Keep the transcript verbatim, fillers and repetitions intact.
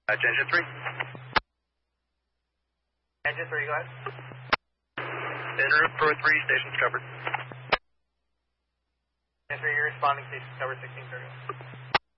Uh, engine three. Engine three, go ahead. En route for three, stations covered. Engine three, you're responding, stations covered, sixteen thirty.